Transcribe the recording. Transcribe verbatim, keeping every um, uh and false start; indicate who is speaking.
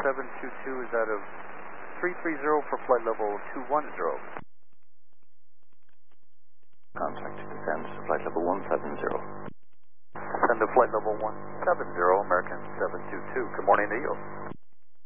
Speaker 1: seven two two is out of three three zero for flight level two one zero.
Speaker 2: Contact, descend to flight level one seven zero.
Speaker 1: Send to flight level one seven zero, American seven two two. Good morning to you.